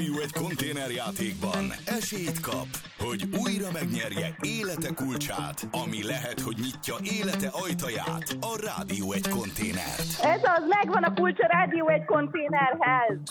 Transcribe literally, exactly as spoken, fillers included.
Rádió egy konténerjátékban esélyt kap, hogy újra megnyerje élete kulcsát, ami lehet, hogy nyitja élete ajtaját, a Rádió egy konténert. Ez az, megvan a kulcs a Rádió egy konténerhez.